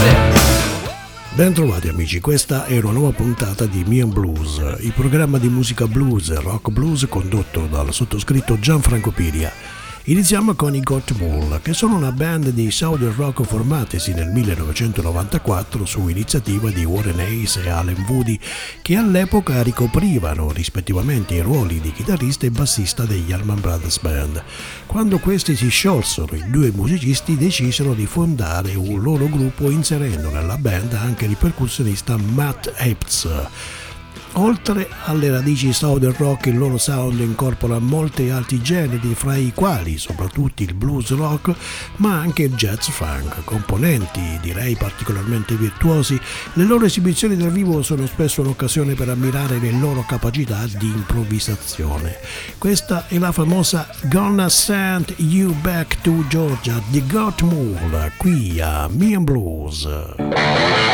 Ben trovati amici, questa è una nuova puntata di Me and Blues, il programma di musica blues e rock blues condotto dal sottoscritto Gianfranco Piria. Iniziamo con i Got Mule, che sono una band di southern rock formatisi nel 1994 su iniziativa di Warren Hayes e Allen Woody, che all'epoca ricoprivano rispettivamente i ruoli di chitarrista e bassista degli Allman Brothers Band. Quando questi si sciolsero, i due musicisti decisero di fondare un loro gruppo inserendo nella band anche il percussionista Matt Epps. Oltre alle radici southern rock, il loro sound incorpora molti altri generi, fra i quali soprattutto il blues rock, ma anche il jazz funk, componenti direi particolarmente virtuosi. Le loro esibizioni dal vivo sono spesso un'occasione per ammirare le loro capacità di improvvisazione. Questa è la famosa Gonna Send You Back to Georgia di Got Mule, qui a Me and Blues.